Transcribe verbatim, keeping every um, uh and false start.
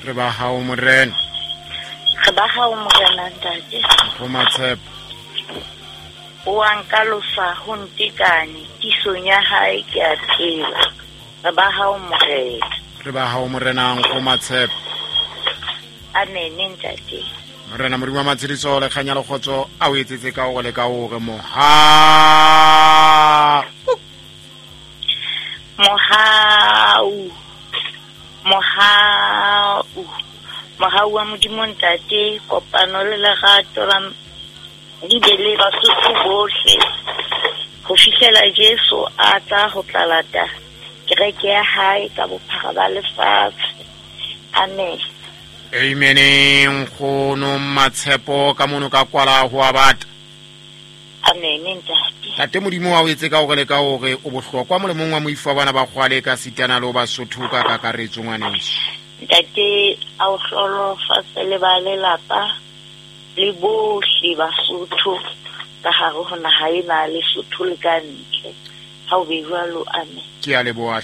re ba hao morena Re ba hao morena ntate. go Matshepo O a nkalosa ho ntekane tisong ya hae ke a tseba. Re ba hao morena. re ba hao morenang go Matshepo Amen ntate. morena modimo wa matshediso le kganya le kgotso a o etsetse ka go le ka o re moha Mohau. Mohau. Mohau wa modimo ntate kopano le lerato la di bele Basotho bohle. Ho fihlela Jesu a tla ho tlalata kereke ya hae ka bophara ba lefatshe. Amen. amen khono Matshepo ka mono ka kwala ho abata Amen ntate. tate modimo wa o etse ka go le ka o re o bohlokwa mo le mongwe wa moifa bana ba kgwale ka sitana le o Basotho ka kakaretso ngwaneso Ntate a o hlolofatse le ba lelapa le bohle Basotho ka hare ho naha ena le Lesotho le ka ntle. Ha o be jwalo amen. ke a leboha